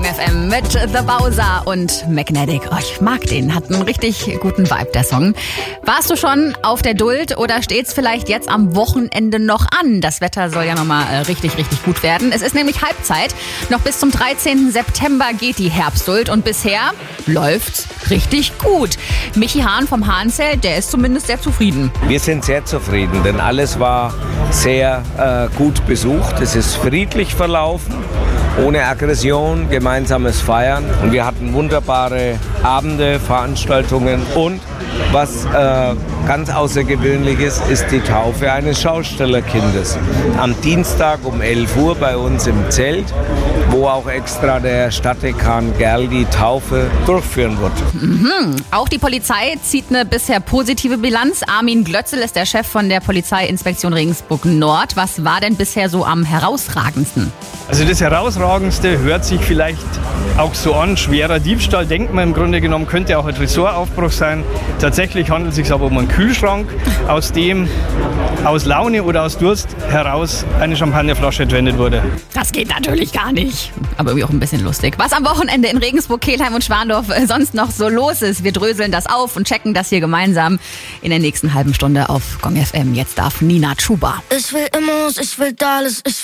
FM mit The Bowser und Magnetic. Oh, ich mag den, hat einen richtig guten Vibe, der Song. Warst du schon auf der Duld oder steht's vielleicht jetzt am Wochenende noch an? Das Wetter soll ja nochmal richtig gut werden. Es ist nämlich Halbzeit. Noch bis zum 13. September geht die Herbstduld und bisher läuft's richtig gut. Michi Hahn vom Hahnzelt, der ist zumindest sehr zufrieden. Wir sind sehr zufrieden, denn alles war sehr gut besucht. Es ist friedlich verlaufen, ohne Aggression, gemeinsames Feiern. Und wir hatten wunderbare Abende, Veranstaltungen und was ganz außergewöhnlich ist die Taufe eines Schaustellerkindes. Am Dienstag um 11 Uhr bei uns im Zelt, wo auch extra der Stadtdekan Gerl die Taufe durchführen wird. Auch die Polizei zieht eine bisher positive Bilanz. Armin Glötzel ist der Chef von der Polizeiinspektion Regensburg Nord. Was war denn bisher so am herausragendsten? Also das Herausragendste hört sich vielleicht auch so an. Schwerer Diebstahl, denkt man im Grunde genommen, könnte auch ein Tresoraufbruch sein. Tatsächlich handelt es sich aber um einen Kühlschrank, aus dem aus Laune oder aus Durst heraus eine Champagnerflasche entwendet wurde. Das geht natürlich gar nicht. Aber irgendwie auch ein bisschen lustig. Was am Wochenende in Regensburg, Kelheim und Schwandorf sonst noch so los ist. Wir dröseln das auf und checken das hier gemeinsam in der nächsten halben Stunde auf Gong FM. Jetzt darf Nina Chuba. Ich will Immos, ich will alles, ich